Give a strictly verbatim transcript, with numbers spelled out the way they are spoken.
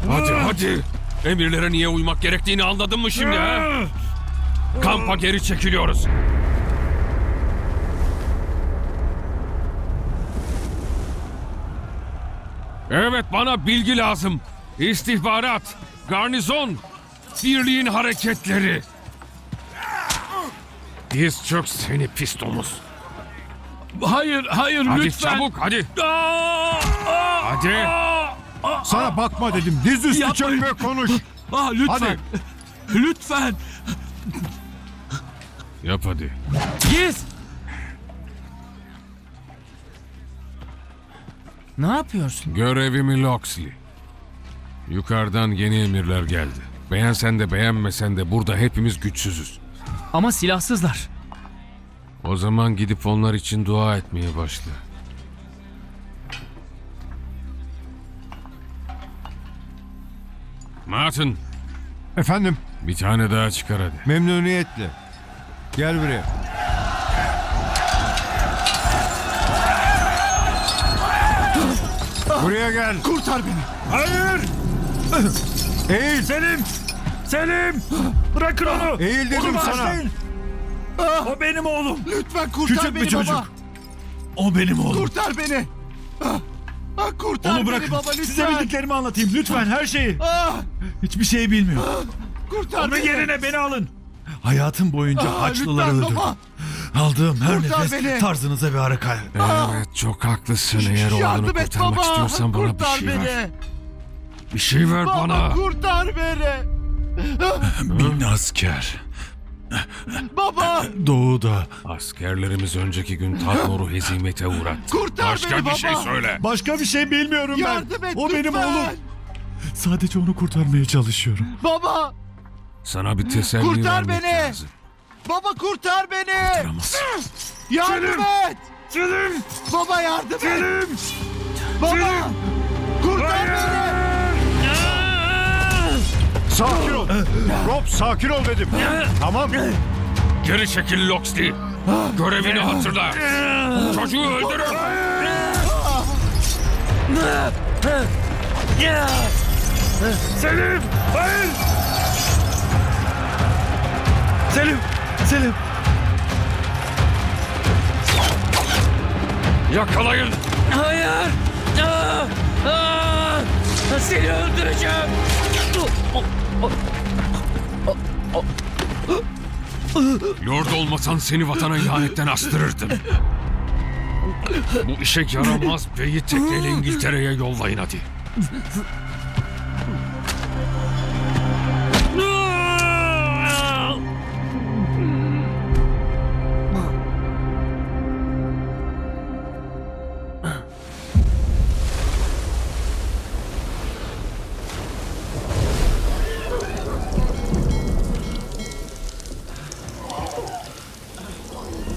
Hadi hadi. Emirlere niye uymak gerektiğini anladın mı şimdi ha? Kampa geri çekiliyoruz. Evet, bana bilgi lazım. İstihbarat, garnizon, birliğin hareketleri. Diz çök seni pis domuz. Hayır, hayır Hadi lütfen. çabuk hadi. Aa, aa, Hadi. aa, aa, Sana bakma dedim. Diz üstü Yapmayın. çök ve konuş. aa, lütfen. Hadi. Lütfen. Yap hadi. Giz! Ne yapıyorsun? Görevimi Loxley. Yukarıdan yeni emirler geldi. Beğensen de beğenmesen de burada hepimiz güçsüzüz. Ama silahsızlar. O zaman gidip onlar için dua etmeye başla. Martin, Efendim, bir tane daha çıkar hadi. memnuniyetle. Gel buraya. Buraya gel. Kurtar beni. Hayır. Eğil. Selim. Selim. Bırakın onu. Eğil dedim Onu sana. bağışlayın. O benim oğlum. Lütfen kurtar Küçük beni bir çocuk. baba. O benim oğlum. Kurtar beni. Ah, ah, kurtar Onu beni bırakın. baba lütfen. Size bildiklerimi anlatayım. Lütfen her şeyi. Ah, Hiçbir şey bilmiyor. kurtar Onun beni. yerine beni alın. Hayatım boyunca Ah, Haçlıları lütfen öldürdüm. baba. Aldığım her Kurtar nefes beni. tarzınıza bir harika. Evet, çok haklısın. Eğer oğlunu Yardım et kurtarmak baba. istiyorsan bana bir Kurtar şey beni. ver. Bir şey ver Baba bana. kurtar beni. Bin asker. Baba Doğuda. Askerlerimiz önceki gün Tatnor'u hezimete uğrattı. kurtar Başka beni bir baba. şey söyle. Başka bir şey bilmiyorum ben. Yardım et O lütfen. benim oğlum. Sadece onu kurtarmaya çalışıyorum. Baba. Sana bir teselli Kurtar vermek beni. lazım. Baba kurtar beni. Kurtaramazsın. Yardım Selim. et. Selim! Baba yardım et. Selim! Baba. Kurtar beni. Sakin ol. Rob sakin ol dedim. Tamam. Geri çekil Loxley. Görevini hatırla. Çocuğu öldürün. Selim! Hayır! Selim! Selim! Yakalayın. Hayır! Aa! Aa! Seni öldüreceğim! Lord olmasan seni vatana ihanetten astırırdım. Bu işe yaramaz beyi tekneyle İngiltere'ye yollayın hadi.